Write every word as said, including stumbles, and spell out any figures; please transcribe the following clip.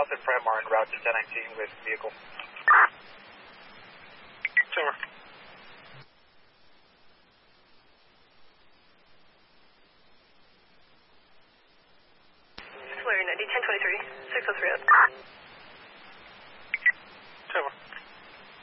south of Fremar en route to ten nineteen with vehicle. Over. Larry ninety, ten twenty-three, six oh three up.